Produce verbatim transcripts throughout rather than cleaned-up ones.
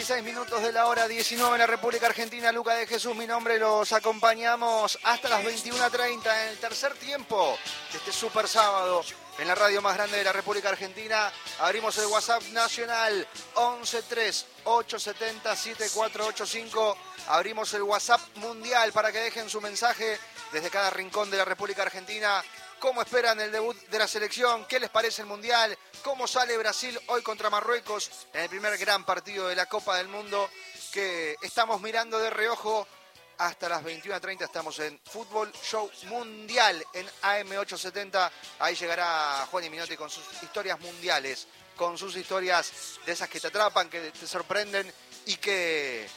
dieciséis minutos de la hora diecinueve en la República Argentina. Luca de Jesús, mi nombre, los acompañamos hasta las veintiuna treinta en el tercer tiempo de este super sábado en la radio más grande de la República Argentina. Abrimos el WhatsApp nacional once tres ocho siete cero siete cuatro ocho cinco. Abrimos el WhatsApp mundial para que dejen su mensaje desde cada rincón de la República Argentina. ¿Cómo esperan el debut de la selección? ¿Qué les parece el Mundial? ¿Cómo sale Brasil hoy contra Marruecos en el primer gran partido de la Copa del Mundo que estamos mirando de reojo? Hasta las veintiuna treinta estamos en Fútbol Show Mundial en A M ochocientos setenta. Ahí llegará Juan Minotti con sus historias mundiales, con sus historias de esas que te atrapan, que te sorprenden y que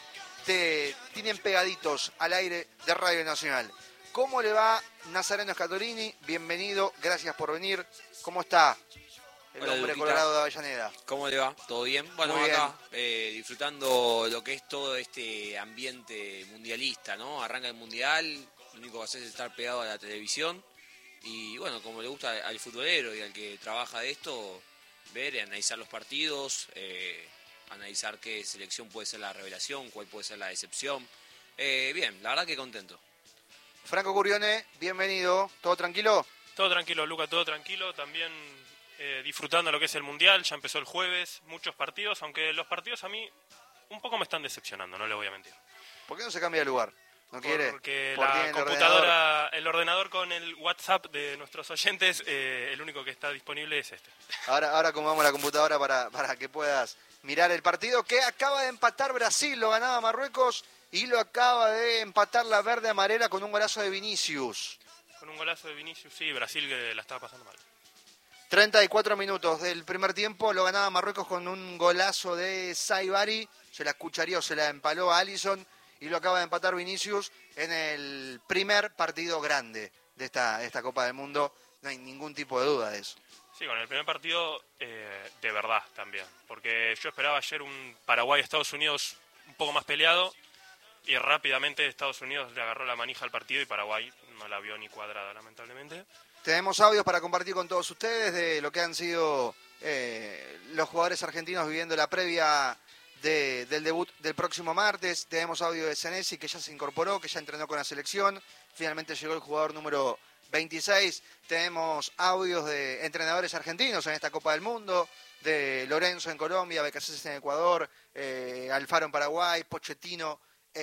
te tienen pegaditos al aire de Radio Nacional. ¿Cómo le va Nazareno Scatorini? Bienvenido, gracias por venir. ¿Cómo está el Hola, hombre Luquita. colorado de Avellaneda? ¿Cómo le va? ¿Todo bien? Bueno, Muy acá eh, disfrutando lo que es todo este ambiente mundialista, ¿no? Arranca el Mundial, lo único que hace es estar pegado a la televisión y, bueno, como le gusta al futbolero y al que trabaja de esto, ver y analizar los partidos, eh, analizar qué selección puede ser la revelación, cuál puede ser la decepción. Eh, bien, la verdad que contento. Franco Curione, bienvenido. ¿Todo tranquilo? Todo tranquilo, Luca, todo tranquilo. También eh, disfrutando lo que es el Mundial. Ya empezó el jueves, muchos partidos, aunque los partidos a mí un poco me están decepcionando, no le voy a mentir. ¿Por qué no se cambia de lugar? ¿No quiere? Porque ¿Por la tiene el computadora, ordenador? el ordenador con el WhatsApp de nuestros oyentes, eh, el único que está disponible es este. Ahora, ahora acomodamos la computadora para, para que puedas mirar el partido que acaba de empatar Brasil, lo ganaba Marruecos y lo acaba de empatar la verde amarela con un golazo de Vinicius. Con un golazo de Vinicius, sí, Brasil que la estaba pasando mal. treinta y cuatro minutos del primer tiempo, lo ganaba Marruecos con un golazo de Saibari, se la cuchareó, se la empaló a Alisson y lo acaba de empatar Vinicius en el primer partido grande de esta, de esta Copa del Mundo, no hay ningún tipo de duda de eso. Sí, con el primer partido eh, de verdad también, porque yo esperaba ayer un Paraguay-Estados Unidos un poco más peleado y rápidamente Estados Unidos le agarró la manija al partido y Paraguay no la vio ni cuadrada, lamentablemente. Tenemos audios para compartir con todos ustedes de lo que han sido eh, los jugadores argentinos viviendo la previa de, del debut del próximo martes. Tenemos audio de Senesi que ya se incorporó, que ya entrenó con la selección. Finalmente llegó el jugador número veintiséis. Tenemos audios de entrenadores argentinos en esta Copa del Mundo, de Lorenzo en Colombia, Becasés en Ecuador, eh, Alfaro en Paraguay, Pochettino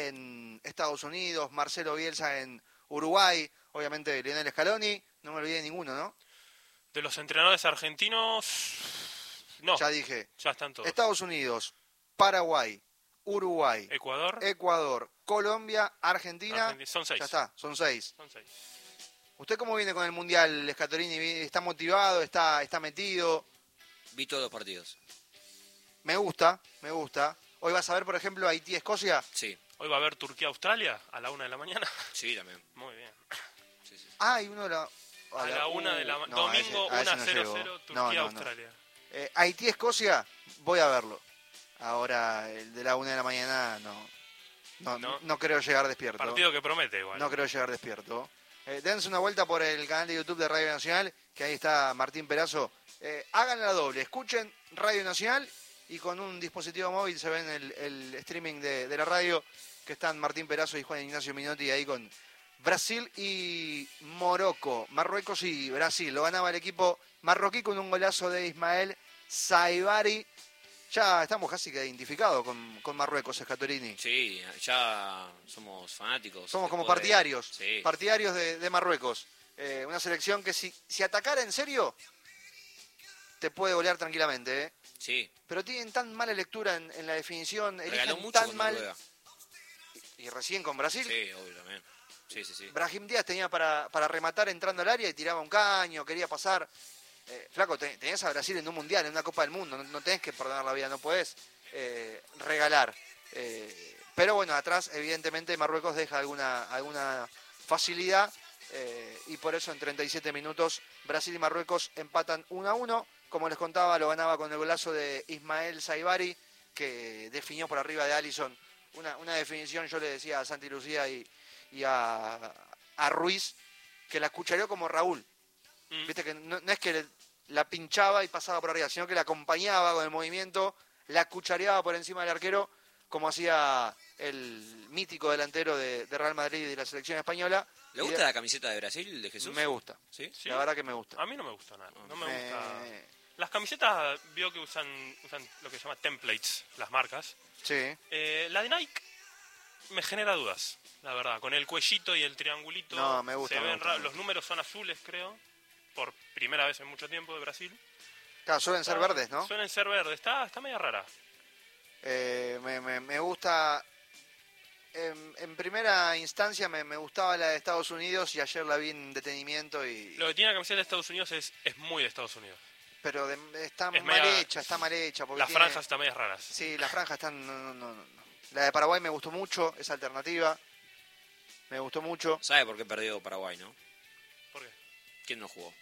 en Estados Unidos, Marcelo Bielsa en Uruguay, obviamente Lionel Scaloni, no me olvidé de ninguno, ¿no? De los entrenadores argentinos, no, Ya dije, ya están todos. Estados Unidos, Paraguay, Uruguay, Ecuador, Ecuador, Colombia, Argentina, Argentina, son seis. ya está, son seis. Son seis. ¿Usted cómo viene con el Mundial, Scatorini? ¿Está motivado? ¿Está, está metido? Vi todos los partidos. Me gusta, me gusta. Hoy vas a ver, por ejemplo, Haití-Escocia. Sí, Hoy va a haber Turquía-Australia a la una de la mañana. sí, también. Muy bien. Sí, sí. Ah, y uno de la... A la una de la uh, mañana. no, a ese- Domingo a ese una no cero llego. cero No, no, no. Turquía-Australia. Eh, Haití-Escocia, voy a verlo. Ahora, el de la una de la mañana, no. No, no. No. no creo llegar despierto. Partido que promete igual. No creo llegar despierto. Eh, dense una vuelta por el canal de YouTube de Radio Nacional, que ahí está Martín Perazo. Eh, hagan la doble, escuchen Radio Nacional y con un dispositivo móvil se ven el, el streaming de, de la radio, que están Martín Perazo y Juan Ignacio Minotti ahí con Brasil y Morocco. Marruecos y Brasil. Lo ganaba el equipo marroquí con un golazo de Ismael Saibari. Ya estamos casi que identificados con, con Marruecos, Scatorini. Sí, ya somos fanáticos. Somos como Después de- partidarios, Sí. partidarios de, de Marruecos. Eh, una selección que si, si atacara en serio, te puede golear tranquilamente, ¿eh? Sí, Pero tienen tan mala lectura en, en la definición, regaló eligen mucho tan con mal. Noruega. Y recién con Brasil, Sí, obvio también. Sí, sí, sí. Brahim Díaz tenía para, para rematar entrando al área y tiraba un caño, quería pasar. Eh, flaco, te- tenías a Brasil en un mundial, en una Copa del Mundo, no, no tenés que perdonar la vida, no podés eh, regalar. Eh, pero bueno, atrás evidentemente Marruecos deja alguna, alguna facilidad eh, y por eso en treinta y siete minutos Brasil y Marruecos empatan uno a uno. Como les contaba, lo ganaba con el golazo de Ismael Saibari, que definió por arriba de Alisson. Una, una definición, yo le decía a Santi Lucía y, y a, a Ruiz, que la cuchareó como Raúl. Mm. Viste que no, no es que le- la pinchaba y pasaba por arriba, sino que la acompañaba con el movimiento, la cuchareaba por encima del arquero. como hacía el mítico delantero de, de Real Madrid y de la selección española. ¿Le gusta la camiseta de Brasil, de Jesús? Me gusta. ¿Sí? ¿Sí? La verdad que me gusta. A mí no me gusta nada. No me Me- gusta. Las camisetas, veo que usan, usan lo que se llama templates, las marcas. Sí. Eh, la de Nike me genera dudas, la verdad. Con el cuellito y el triangulito. No, me gusta, se me ven gusta, ra- me gusta. Los números son azules, creo. Por primera vez en mucho tiempo de Brasil. Claro, suelen ser Está- verdes, ¿no? Suelen ser verdes. Está, está media rara. Eh, me, me- me gusta. En, en primera instancia me, me gustaba la de Estados Unidos y ayer la vi en detenimiento y. Lo que tiene la camiseta de Estados Unidos es, es muy de Estados Unidos. Pero de- está Es mal media- hecha, está mal hecha. Porque Las tiene- franjas están medias raras. Sí, las franjas están. No, no, no, no. La de Paraguay me gustó mucho, esa alternativa. Me gustó mucho. ¿Sabe por qué perdió Paraguay, no? ¿Por qué? ¿Quién no jugó?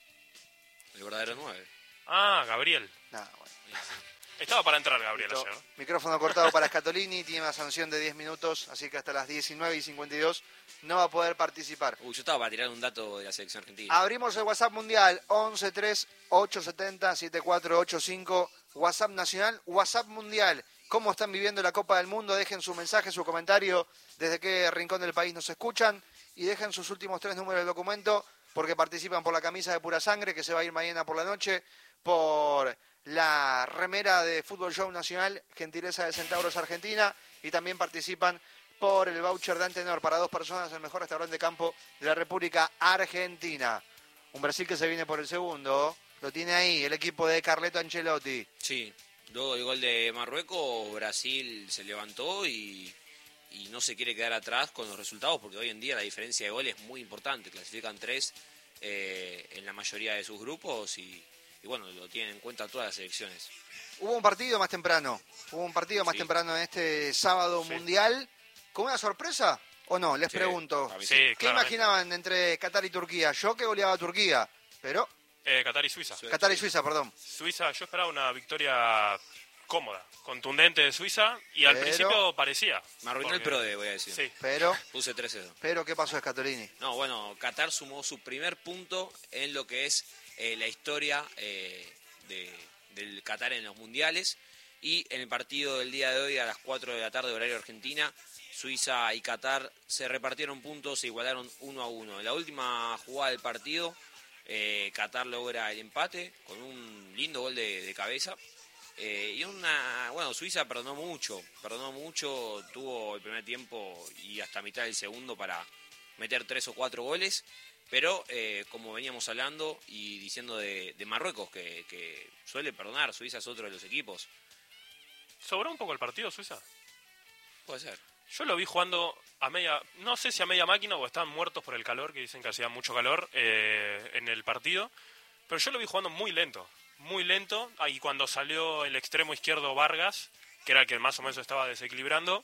El verdadero nueve. Ah, Gabriel. Nada, bueno. Estaba para entrar Gabriel Listo. ayer. Micrófono cortado para Scatolini, tiene una sanción de diez minutos, así que hasta las diecinueve y cincuenta y dos no va a poder participar. Uy, yo estaba para tirar un dato de la selección argentina. Abrimos el WhatsApp mundial once tres ocho siete cero siete cuatro ocho cinco, WhatsApp nacional, WhatsApp mundial. ¿Cómo están viviendo la Copa del Mundo? Dejen su mensaje, su comentario, desde qué rincón del país nos escuchan y dejen sus últimos tres números del documento porque participan por la camisa de Pura Sangre que se va a ir mañana por la noche, por la remera de Fútbol Show Nacional, gentileza de Centauros Argentina, y también participan por el voucher de Antenor para dos personas, el mejor restaurante de campo de la República Argentina. Un Brasil que se viene por el segundo, lo tiene ahí el equipo de Carleto Ancelotti. Sí, luego del gol de Marruecos, Brasil se levantó y, y no se quiere quedar atrás con los resultados porque hoy en día la diferencia de goles es muy importante. Clasifican tres eh, en la mayoría de sus grupos y, y bueno, lo tienen en cuenta todas las selecciones. Hubo un partido más temprano, hubo un partido más Sí. temprano en este sábado Sí. mundial, ¿con una sorpresa o no? Les Sí, pregunto. a mí Sí, ¿Qué claramente. imaginaban entre Qatar y Turquía? Yo que goleaba a Turquía, pero... Eh, Qatar y Suiza. Sí. Qatar y Suiza, perdón. Suiza, yo esperaba una victoria cómoda, contundente de Suiza y al Pero- principio parecía. Me arruinó el porque- PRODE, voy a decir. Sí, Pero, Puse tres cero. pero ¿qué pasó, Scatolini? No, bueno, Qatar sumó su primer punto en lo que es eh, la historia eh, de, del Qatar en los mundiales. Y en el partido del día de hoy a las cuatro de la tarde, horario Argentina, Suiza y Qatar se repartieron puntos, se igualaron uno a uno. En la última jugada del partido, eh, Qatar logra el empate con un lindo gol de, de cabeza. Eh, y una, bueno, Suiza perdonó mucho, perdonó mucho, tuvo el primer tiempo y hasta mitad del segundo para meter tres o cuatro goles, pero eh, como veníamos hablando y diciendo de, de Marruecos, que, que suele perdonar, Suiza es otro de los equipos, sobró un poco el partido Suiza. puede ser. Yo lo vi jugando a media, no sé si a media máquina o estaban muertos por el calor, que dicen que hacía mucho calor eh, en el partido, pero yo lo vi jugando muy lento, muy lento, y cuando salió el extremo izquierdo Vargas, que era el que más o menos estaba desequilibrando,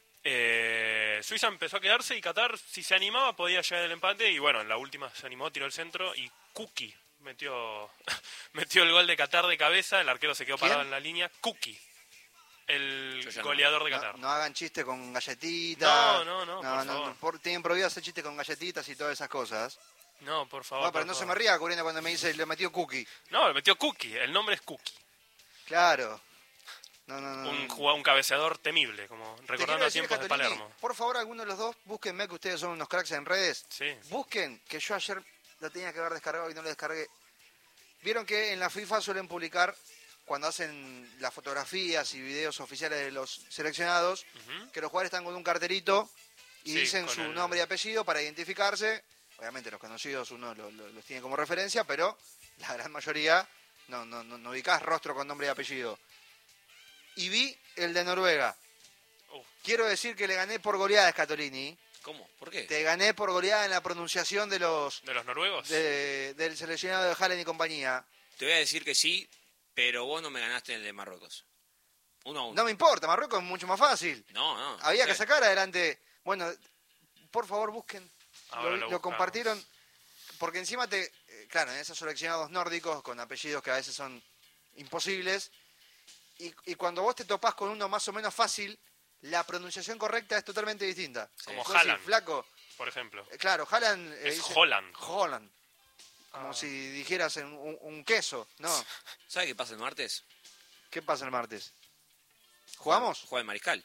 eh, Suiza empezó a quedarse y Qatar, si se animaba, podía llegar el empate, y bueno, en la última se animó, tiró el centro, y Kuki metió, metió el gol de Qatar de cabeza, el arquero se quedó parado ¿Quién? en la línea, Kuki, el Yo ya no. goleador de No, Qatar. no hagan chistes con galletitas. No, no, no, por favor. por- tienen prohibido hacer chistes con galletitas y todas esas cosas. No, por favor. No, pero por no se favor. me ría, Corina, cuando me dice le metió cookie. No, le metió Cookie. El nombre es Cookie. Claro. No, no, no. Un, no. jugado- un cabeceador temible, como Te quiero recordando a decir, tiempos de Scatolini, Palermo. por favor, alguno de los dos, búsquenme que ustedes son unos cracks en redes. Sí. Busquen, que yo ayer lo tenía que haber descargado y no lo descargué. Vieron que en la FIFA suelen publicar, cuando hacen las fotografías y videos oficiales de los seleccionados, Ujú. que los jugadores están con un carterito y Sí, dicen con su el- nombre y apellido para identificarse. Obviamente los conocidos uno lo- lo- los tiene como referencia, pero la gran mayoría no, no, no, no ubicás rostro con nombre y apellido. Y vi el de Noruega. Uf. Quiero decir que le gané por goleada a Scatolini. ¿Cómo? ¿Por qué? Te gané por goleada en la pronunciación de los ¿De los noruegos? de- del seleccionado de Haaland y compañía. Te voy a decir que sí, pero vos no me ganaste en el de Marruecos. Uno a uno. No me importa, Marruecos es mucho más fácil. No, no. Había no que sé. sacar adelante. Bueno, por favor busquen. Ahora lo, lo lo buscamos. compartieron. Porque encima te. eh, Claro, en esos seleccionados nórdicos con apellidos que a veces son imposibles. Y, y cuando vos te topás con uno más o menos fácil, la pronunciación correcta es totalmente distinta. Como Vos decís, Haaland. flaco. Por ejemplo. eh, Claro, Haaland. eh, Es dice- Holland. Holland. Como Ah. si dijeras en un, un queso. No. ¿Sabes qué pasa el martes? ¿Qué pasa el martes? ¿Jugamos? Juega el Mariscal.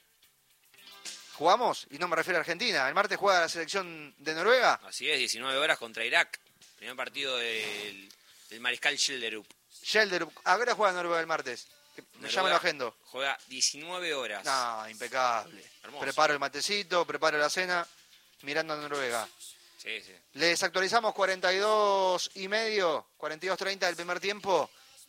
¿Jugamos? Y no me refiero a Argentina. El martes juega la selección de Noruega. Así es, diecinueve horas contra Irak. Primer partido del, del Mariscal Schjelderup. Schjelderup. ¿A qué hora juega Noruega el martes? Me llama el agendo. Juega diecinueve horas. No, impecable. Hermoso. Preparo el matecito, preparo la cena, mirando a Noruega. Sí, sí. Les actualizamos cuarenta y dos y medio, cuarenta y dos treinta del primer tiempo.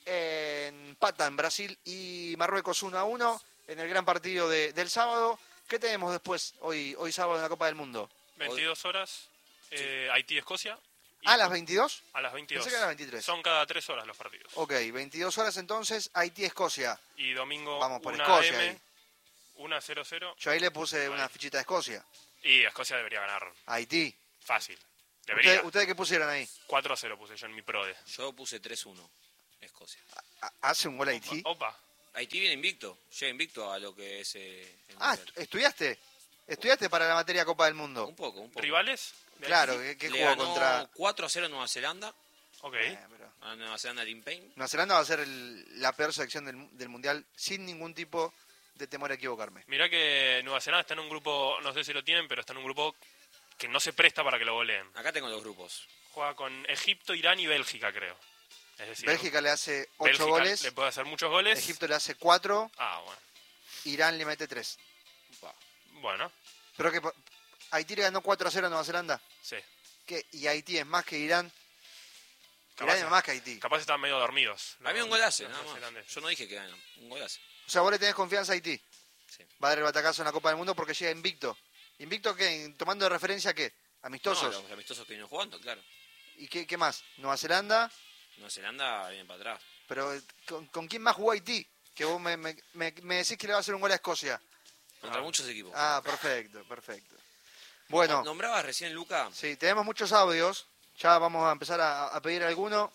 Empatan Brasil y Marruecos uno a uno en el gran partido de, del sábado. ¿Qué tenemos después, hoy, hoy sábado en la Copa del Mundo? veintidós horas, eh, Haití-Escocia. ¿A las veintidós? A las veintidós. Pensé que a las veintitrés. Son cada tres horas los partidos. Ok, veintidós horas entonces, Haití-Escocia. Y domingo Vamos por una Escocia A M, ahí. una cero cero. Yo ahí le puse una fichita de Escocia. Y Escocia debería ganar Haití. fácil. Debería. ¿Ustedes, ¿Ustedes qué pusieron ahí? cuatro a cero puse yo en mi prode. Yo puse tres uno. Escocia. ¿Hace un gol Haití? Opa. opa. Haití viene invicto. Llega invicto a lo que es eh, el Ah, mundial. ¿estudiaste? ¿Estudiaste para la materia Copa del Mundo? Un poco, un poco. ¿Rivales? de Claro, Haití? ¿qué, qué Le jugó ganó contra...? cuatro a cero Nueva Zelanda. Ok. Eh, pero- A Nueva Zelanda Team Payne. Nueva Zelanda va a ser el- la peor selección del, del Mundial sin ningún tipo de temor a equivocarme. Mirá que Nueva Zelanda está en un grupo, no sé si lo tienen, pero está en un grupo que no se presta para que lo goleen. Acá tengo los grupos. Juega con Egipto, Irán y Bélgica, creo. Es decir, Bélgica le hace ocho Bélgica goles, le puede hacer muchos goles. Egipto le hace cuatro, Ah, bueno. Irán le mete tres. Bueno, Pero que po- Haití le ganó cuatro a cero a Nueva Zelanda. sí. ¿Qué? Y Haití es más que Irán. Capaz, Irán es más que Haití. capaz están medio dormidos. A mí los- un gol hace, los nada más. neozelandeses. Yo no dije que ganan. Un gol hace. O sea, vos le tenés confianza a Haití. Sí. Va a dar el batacazo en la Copa del Mundo porque llega invicto. ¿Invicto qué? ¿Tomando de referencia qué? ¿Amistosos? No, los amistosos que vienen jugando, claro. ¿Y qué, qué más? Nueva Zelanda. Nueva Zelanda viene para atrás. Pero eh, ¿con, con quién más jugó Haití? Que vos me, me, me, me decís que le va a hacer un gol a Escocia. Contra Ah. muchos equipos. Ah, perfecto, perfecto. Bueno, Nombrabas recién, Luca. sí, tenemos muchos audios. Ya vamos a empezar a, a pedir alguno.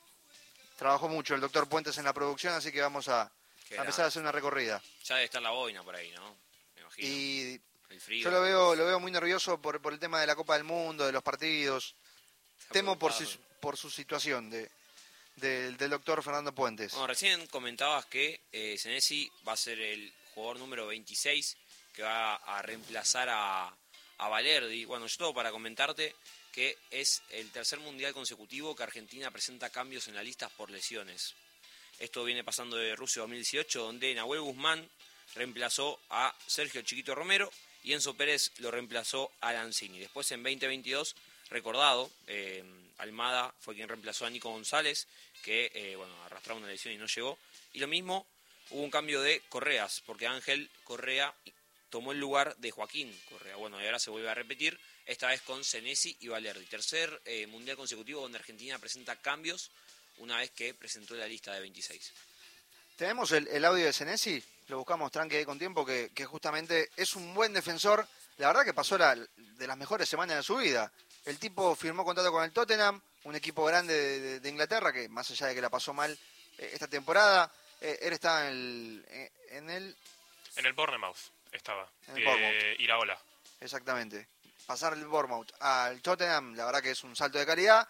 Trabajó mucho el doctor Puentes en la producción, así que vamos a, a Que empezar a hacer una recorrida. Ya debe estar la boina por ahí, ¿no? Me imagino. Y El frío. yo lo veo, lo veo muy nervioso por, por el tema de la Copa del Mundo, de los partidos. Está Temo por preocupado. su, por su situación de, del- del doctor Fernando Puentes. Bueno, recién comentabas que eh, Senesi va a ser el jugador número veintiséis que va a reemplazar a, a Valerdi. Bueno, yo todo para comentarte que es el tercer mundial consecutivo que Argentina presenta cambios en las listas por lesiones. Esto viene pasando de Rusia dos mil dieciocho, donde Nahuel Guzmán reemplazó a Sergio Chiquito Romero y Enzo Pérez lo reemplazó a Lanzini. Después en veinte veintidós, recordado, eh, Almada fue quien reemplazó a Nico González, que eh, bueno, arrastraba una lesión y no llegó. Y lo mismo, hubo un cambio de Correas, porque Ángel Correa tomó el lugar de Joaquín Correa. Bueno, y ahora se vuelve a repetir, esta vez con Senesi y Valerdi. Tercer eh, mundial consecutivo donde Argentina presenta cambios una vez que presentó la lista de veintiséis. Tenemos el, el audio de Senesi, lo buscamos tranqui ahí con tiempo, que, que justamente es un buen defensor. La verdad que pasó la, de las mejores semanas de su vida. El tipo firmó contrato con el Tottenham, un equipo grande de, de- de Inglaterra, que más allá de que la pasó mal eh, esta temporada, eh, él está en el, eh, en el... En el Bournemouth estaba. En el eh, Bournemouth. Iraola. Exactamente. Pasar del Bournemouth al Tottenham, la verdad que es un salto de calidad.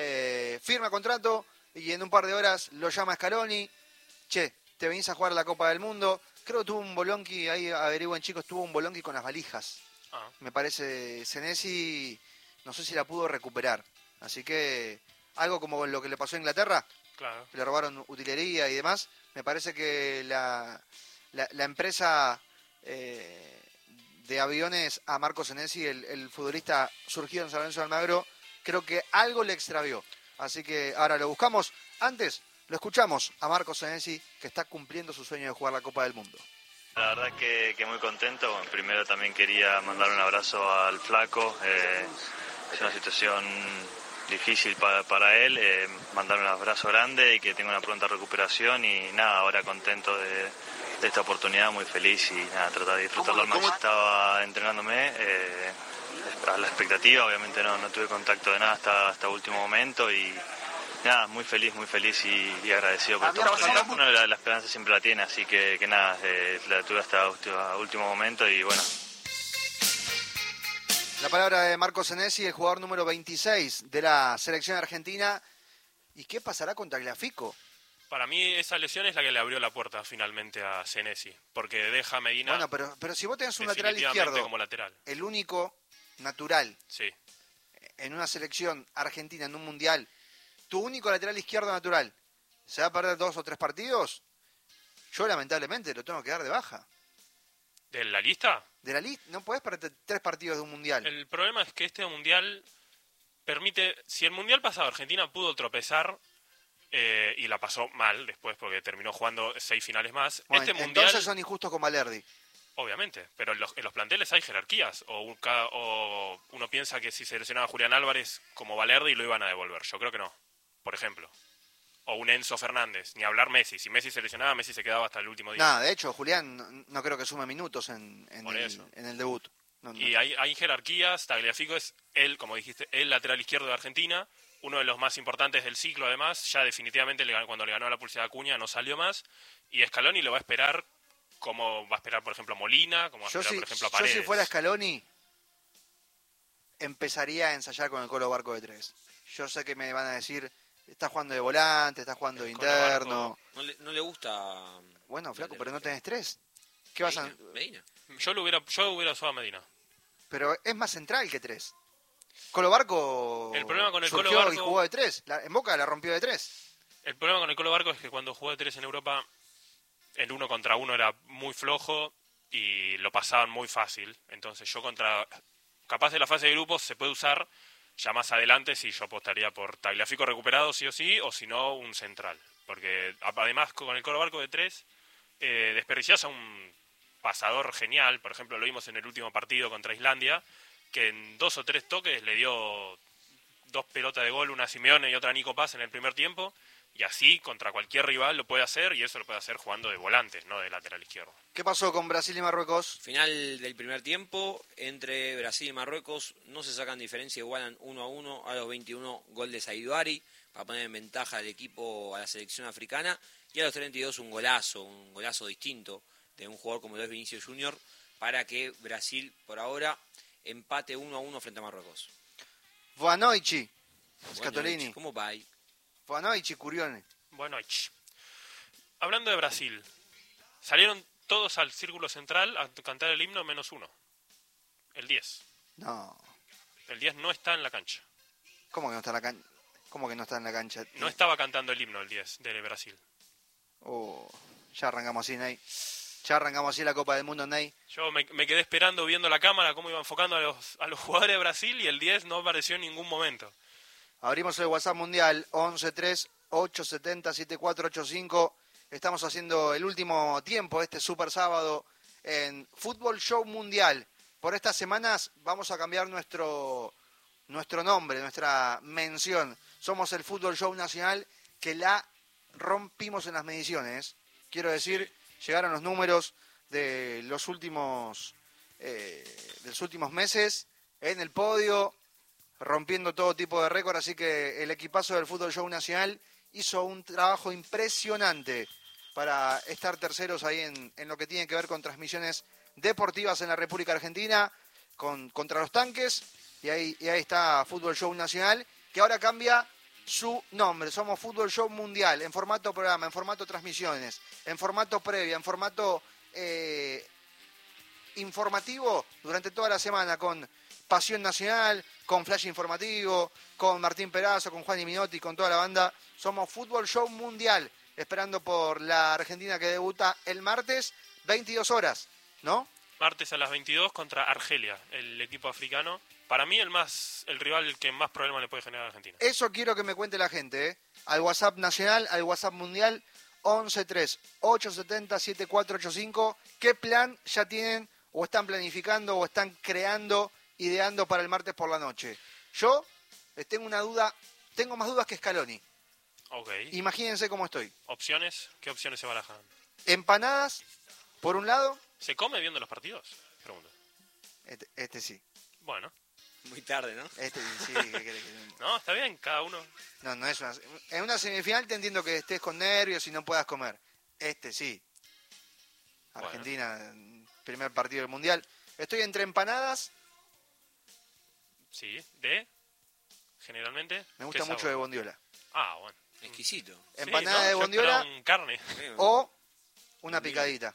Eh, firma contrato y en un par de horas lo llama Scaloni. Che, te venís a jugar la Copa del Mundo. Creo que tuvo un bolonqui, ahí averigüen chicos, tuvo un bolonqui con las valijas. Ah, Me parece, Senesi, no sé si la pudo recuperar. Así que algo como lo que le pasó a Inglaterra, claro. que le robaron utilería y demás. Me parece que la, la, la empresa eh, de aviones a Marco Senesi, el, el futbolista surgido en San Lorenzo de Almagro, creo que algo le extravió. Así que ahora lo buscamos. Antes lo escuchamos a Marco Senesi, que está cumpliendo su sueño de jugar la Copa del Mundo. La verdad que, que muy contento. Bueno, primero también quería mandar un abrazo al flaco. Eh, es una situación difícil para, para él. Eh, mandar un abrazo grande y que tenga una pronta recuperación. Y nada, ahora contento de, de esta oportunidad, muy feliz y nada, tratar de disfrutarlo al máximo. Estaba entrenándome eh, a la expectativa, obviamente no, no tuve contacto de nada hasta, hasta último momento y nada, muy feliz, muy feliz y, y agradecido por esta oportunidad. Uno la, la esperanza siempre la tiene, así que, que nada, eh, la tuve hasta último, último momento y bueno. La palabra de Marco Senesi, el jugador número veintiséis de la selección argentina. ¿Y qué pasará con Tagliafico? Para mí esa lesión es la que le abrió la puerta finalmente a Senesi, porque deja a Medina Bueno, pero, pero si vos tenés un lateral definitivamente izquierdo, como lateral. el único natural Sí, en una selección argentina, en un mundial, tu único lateral izquierdo natural, ¿se va a perder dos o tres partidos? Yo lamentablemente lo tengo que dar de baja. ¿de la lista? De la lista, no podés perder tres partidos de un mundial. El problema es que este mundial permite, si el mundial pasado Argentina pudo tropezar eh, y la pasó mal después porque terminó jugando seis finales más, Bueno, este mundial, entonces son injustos con Valerdi. obviamente, pero en los, en los planteles hay jerarquías, o, un ca- o uno piensa que si se lesionaba a Julián Álvarez como Valerdi lo iban a devolver, yo creo que no, por ejemplo. O un Enzo Fernández, ni hablar Messi. Si Messi se lesionaba, Messi se quedaba hasta el último día. Nada, de hecho, Julián no, no creo que sume minutos en, en, Por el, eso. en el debut. No, no. Y hay, hay jerarquías. Tagliafico es él, como dijiste, el lateral izquierdo de Argentina, uno de los más importantes del ciclo además. Ya definitivamente le, cuando le ganó la pulsada a Acuña no salió más. Y Scaloni lo va a esperar como va a esperar, por ejemplo, Molina, como va a Yo, esperar, si, por ejemplo, a yo Paredes. si fuera Scaloni, empezaría a ensayar con el Colo Barco de tres. Yo sé que me van a decir, está jugando de volante, está jugando de El Colo interno. Barco. No le, no le gusta... Bueno, flaco, pero no tenés tres. ¿Qué vas a...? Medina, Medina. Yo lo hubiera, yo hubiera usado a Medina. Pero es más central que tres. Colo Barco El problema con el Colo surgió Barco- y jugó de tres. La- en Boca la rompió de tres. El problema con el Colo Barco es que cuando jugó de tres en Europa, el uno contra uno era muy flojo y lo pasaban muy fácil. Entonces yo contra... Capaz de la fase de grupos se puede usar ya más adelante si yo apostaría por Tagliafico recuperado sí o sí, o si no, un central. Porque además con el Colo Barco de tres, eh, desperdiciás a un pasador genial. Por ejemplo, lo vimos en el último partido contra Islandia, que en dos o tres toques le dio dos pelotas de gol, una a Simeone y otra a Nico Paz en el primer tiempo, y así contra cualquier rival lo puede hacer, y eso lo puede hacer jugando de volantes, no de lateral izquierdo. ¿Qué pasó con Brasil y Marruecos? Final del primer tiempo entre Brasil y Marruecos, no se sacan diferencia, igualan uno a uno a los veintiuno, gol de Saiduari para poner en ventaja al equipo, a la selección africana, y a los treinta y dos un golazo, un golazo distinto de un jugador como lo es Vinicius Junior, para que Brasil por ahora empate uno a uno frente a Marruecos. Boanoichi, Bueno, Scatolini. ¿cómo va ahí? Boanoichi, Curione. Bueno, ch. Hablando de Brasil, salieron todos al círculo central a cantar el himno menos uno, el diez. No, El diez no está en la cancha. ¿cómo que no está en la cancha? ¿Cómo que no está en la cancha? No estaba cantando el himno el diez de Brasil. Oh, ya arrancamos así, Ney. Ya arrancamos así la Copa del Mundo, Ney. Yo me, me quedé esperando viendo la cámara cómo iba enfocando a los, a los jugadores de Brasil y el diez no apareció en ningún momento. Abrimos el WhatsApp mundial once tres ocho siete cero siete cuatro ocho cinco. Estamos haciendo el último tiempo de este super sábado en Fútbol Show Mundial. Por estas semanas vamos a cambiar nuestro, nuestro nombre, nuestra mención. Somos el Fútbol Show Nacional que la rompimos en las mediciones. Quiero decir, llegaron los números de los últimos, eh, de los últimos meses en el podio, rompiendo todo tipo de récord, así que el equipazo del Fútbol Show Nacional hizo un trabajo impresionante para estar terceros ahí en, en lo que tiene que ver con transmisiones deportivas en la República Argentina, con, contra los tanques, y ahí, y ahí está Fútbol Show Nacional, que ahora cambia su nombre. Somos Fútbol Show Mundial, en formato programa, en formato transmisiones, en formato previa, en formato eh, informativo durante toda la semana, con Pasión Nacional, con Flash Informativo, con Martín Perazo, con Juan y Minotti, con toda la banda. Somos Fútbol Show Mundial, esperando por la Argentina que debuta el martes, veintidós horas, ¿no? Martes a las veintidós contra Argelia, el equipo africano. Para mí el más el rival que más problemas le puede generar a Argentina. Eso quiero que me cuente la gente, ¿eh? Al WhatsApp nacional, al WhatsApp mundial, once tres ocho siete cero siete cuatro ocho cinco. ¿Qué plan ya tienen o están planificando o están creando, ideando para el martes por la noche? Yo eh, tengo una duda, tengo más dudas que Scaloni. Ok. Imagínense cómo estoy. ¿Opciones? ¿Qué opciones se barajan? Empanadas, por un lado, ¿Se come viendo los partidos? Pregunto. este, este sí, Bueno. Muy tarde, ¿no? este sí, ¿qué querés que- No, está bien, cada uno. no, no es una, en una semifinal te entiendo que estés con nervios y no puedas comer. Este sí. Argentina, primer partido del Mundial. Estoy entre empanadas, Sí, de... Generalmente... me ¿qué gusta mucho sabor? de bondiola. Ah, bueno. Exquisito. Empanada Sí, ¿no? de Yo bondiola esperaba un carne. o una picadita.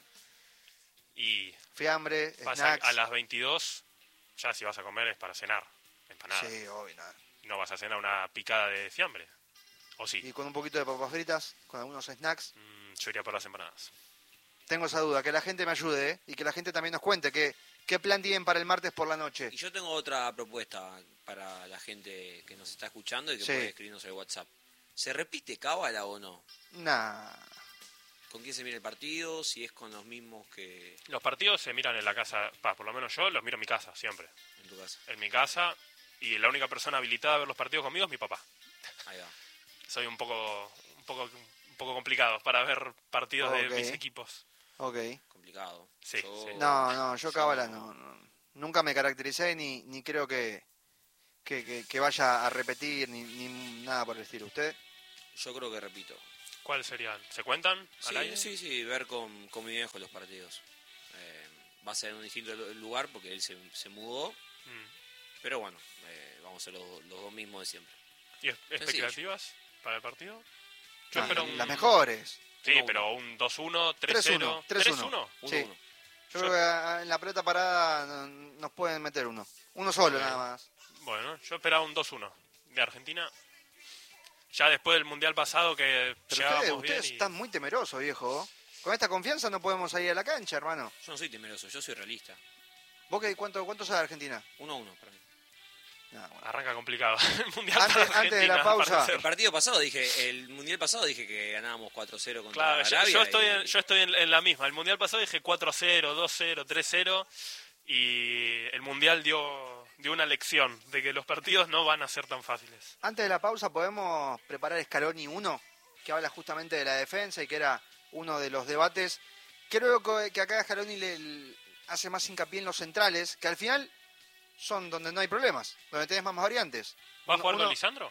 Y Fiambre, pasa snacks. a las veintidós, ya si vas a comer es para cenar. Empanada. Sí, obvio, nada. No vas a cenar una picada de fiambre. ¿O sí? Y con un poquito de papas fritas, con algunos snacks. Mm, yo iría por las empanadas. Tengo esa duda, que la gente me ayude, ¿eh? Y que la gente también nos cuente qué, qué plan tienen para el martes por la noche. Y yo tengo otra propuesta para la gente que nos está escuchando y que Sí. puede escribirnos el WhatsApp. ¿Se repite cábala o no? Nah. ¿Con quién se mira el partido? Si es con los mismos que Los partidos se miran en la casa, pa, por lo menos yo los miro en mi casa, siempre. en tu casa. En mi casa, y la única persona habilitada a ver los partidos conmigo es mi papá. Ahí va. Soy un poco un poco, un poco complicado para ver partidos Ok. de mis equipos. Ok. Complicado. Sí, Yo- sí. No, no, yo cábala no, no. Nunca me caractericé ni, ni creo que, que, que, que vaya a repetir ni, ni nada por el estilo. ¿Usted? Yo creo que repito. ¿Cuáles serían? ¿Se cuentan al Sí, aire? sí, sí, ver con, con mi viejo los partidos. Eh, va a ser en un distinto lu- lugar porque él se, se mudó, Mm. pero bueno, eh, vamos a ser los, los dos mismos de siempre. ¿Y es- expectativas para el partido? Yo Ah, espero un... las mejores. Sí, Tengo pero un dos uno, tres tres cero... uno, tres uno. Uno, Sí. uno. Yo Yo- creo que ah, en la pelota parada no- nos pueden meter uno. Uno solo Ok. nada más. Bueno, yo esperaba un dos uno de Argentina. Ya después del Mundial pasado que Pero llegábamos ustedes, bien ustedes y... están muy temerosos, viejo. Con esta confianza no podemos salir a la cancha, hermano. Yo no soy temeroso, yo soy realista. ¿Vos qué, cuánto, cuánto sabe Argentina? Uno a uno para mí. Nah, bueno. Arranca complicado el Mundial Antes- para antes de la Argentina, pausa. parece El ser. partido pasado dije, el mundial pasado dije que ganábamos cuatro cero contra Claro, yo, Arabia. yo estoy, y- en, yo estoy en, en la misma. El Mundial pasado dije cuatro a cero, dos a cero, tres a cero y el Mundial dio, dio una lección de que los partidos no van a ser tan fáciles. Antes de la pausa podemos preparar Scaloni uno, que habla justamente de la defensa y que era uno de los debates. Creo que que acá Scaloni le, le hace más hincapié en los centrales, que al final son donde no hay problemas, donde tenés más variantes. ¿Va a Uno- jugar uno- con Lisandro?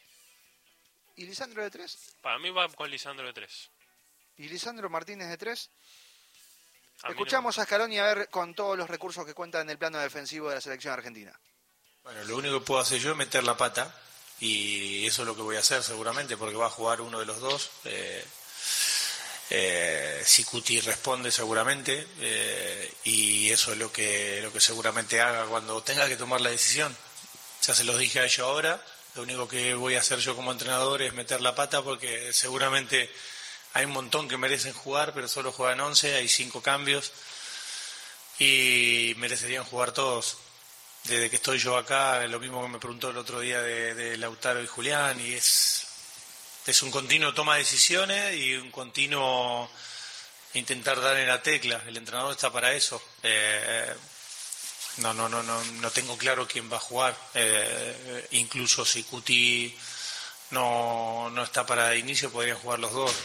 ¿Y Lisandro de tres? Para mí va con Lisandro de tres. ¿Y Lisandro Martínez de tres? A mí Escuchamos a Scaloni a ver con todos los recursos que cuenta en el plano defensivo de la selección argentina. Bueno, lo único que puedo hacer yo es meter la pata y eso es lo que voy a hacer seguramente porque va a jugar uno de los dos. Eh, eh, si Cuti responde seguramente eh, y eso es lo que, lo que seguramente haga cuando tenga que tomar la decisión. Ya se los dije a ellos ahora, lo único que voy a hacer yo como entrenador es meter la pata porque seguramente hay un montón que merecen jugar pero solo juegan once, hay cinco cambios y merecerían jugar todos. Desde que estoy yo acá, lo mismo que me preguntó el otro día de, de Lautaro y Julián, y es, es un continuo toma de decisiones y un continuo intentar dar en la tecla. El entrenador está para eso. Eh, no, no, no, no, no tengo claro quién va a jugar. Eh, incluso si Cuti no, no está para inicio, podrían jugar los dos.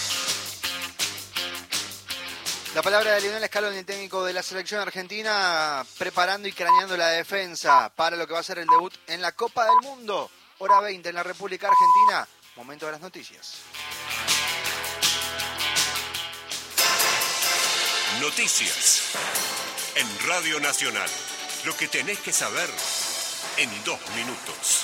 La palabra de Lionel Scaloni, el técnico de la selección argentina, preparando y craneando la defensa para lo que va a ser el debut en la Copa del Mundo. Hora veinte en la República Argentina. Momento de las noticias. Noticias. En Radio Nacional. Lo que tenés que saber en dos minutos.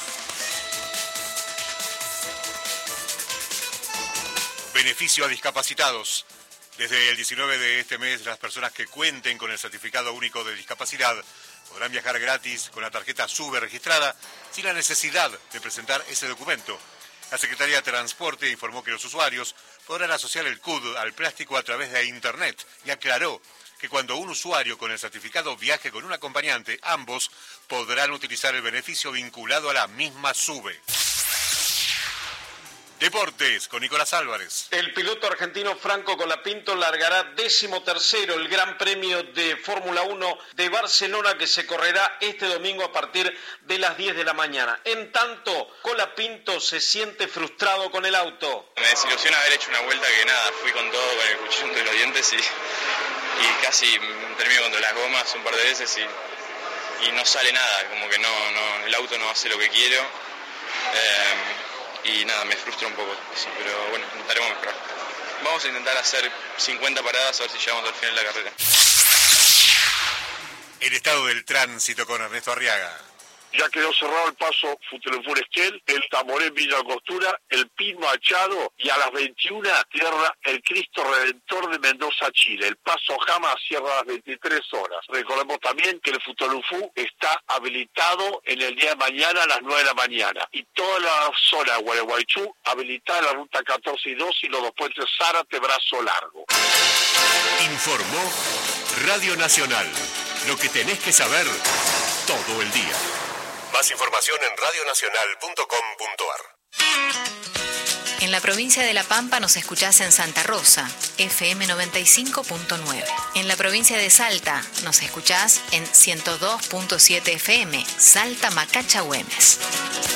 Beneficio a discapacitados. Desde el diecinueve de este mes, las personas que cuenten con el certificado único de discapacidad podrán viajar gratis con la tarjeta SUBE registrada sin la necesidad de presentar ese documento. La Secretaría de Transporte informó que los usuarios podrán asociar el C U D al plástico a través de Internet y aclaró que cuando un usuario con el certificado viaje con un acompañante, ambos podrán utilizar el beneficio vinculado a la misma SUBE. Deportes, con Nicolás Álvarez. El piloto argentino Franco Colapinto largará décimo tercero el Gran Premio de Fórmula uno de Barcelona que se correrá este domingo a partir de las diez de la mañana. En tanto, Colapinto se siente frustrado con el auto. Me desilusiona haber hecho una vuelta que nada, fui con todo, con el cuchillo entre los dientes y, y casi terminé contra las gomas un par de veces y, y no sale nada, como que no, no, el auto no hace lo que quiero. Eh, y nada, me frustra un poco eso, pero bueno, intentaremos mejorar. Vamos a intentar hacer cincuenta paradas a ver si llegamos al final de la carrera. El estado del tránsito con Ernesto Arriaga. Ya quedó cerrado el paso Futelefur Esquel, el Tamborén Villa Costura, el Pin Machado y a las veintiuna cierra el Cristo Redentor de Mendoza, Chile. El paso Jama cierra a las veintitrés horas. Recordemos también que el Futelefur está habilitado en el día de mañana a las nueve de la mañana. Y toda la zona de Gualeguaychú habilitada en la ruta catorce y dos y los dos puentes Zárate, Brazo Largo. Informó Radio Nacional. Lo que tenés que saber todo el día. Más información en radio nacional punto com punto a r. En la provincia de La Pampa nos escuchás en Santa Rosa, F M noventa y cinco punto nueve. En la provincia de Salta nos escuchás en ciento dos punto siete F M, Salta Macacha Güemes.